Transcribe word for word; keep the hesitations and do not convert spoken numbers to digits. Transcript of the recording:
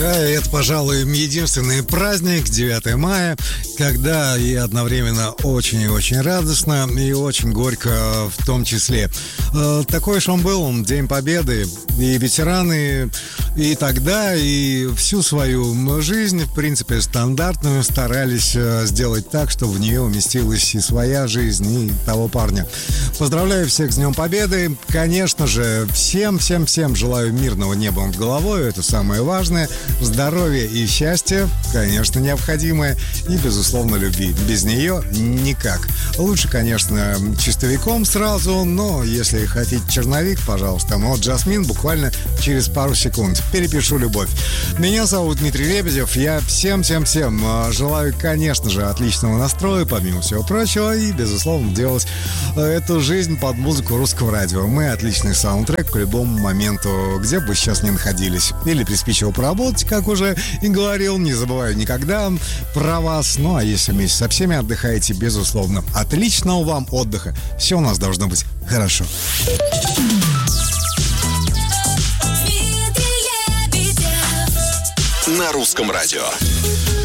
Это, пожалуй, единственный праздник, девятое мая, когда и одновременно очень и очень радостно, и очень горько в том числе. Такой уж он был, День Победы, и ветераны и тогда, и всю свою жизнь, в принципе, стандартную старались сделать так, чтобы в нее уместилась и своя жизнь, и того парня. Поздравляю всех с Днем Победы. Конечно же, всем-всем-всем желаю мирного неба над головой, это самое важное. Здоровье и счастье, конечно, необходимое. И, безусловно, любви. Без нее никак. Лучше, конечно, чистовиком сразу, но если хотите черновик, пожалуйста. Но Жасмин буквально через пару секунд. Перепишу любовь. Меня зовут Дмитрий Лебедев. Я всем-всем-всем желаю, конечно же, отличного настроя, помимо всего прочего, и, безусловно, делать эту жизнь под музыку русского радио. Мы отличный саундтрек к любому моменту, где бы вы сейчас ни находились. Или приспичило поработать, как уже и говорил, не забываю никогда про вас. Ну, а если вместе со всеми отдыхаете, безусловно, отличного вам отдыха. Все у нас должно быть хорошо. На русском радио.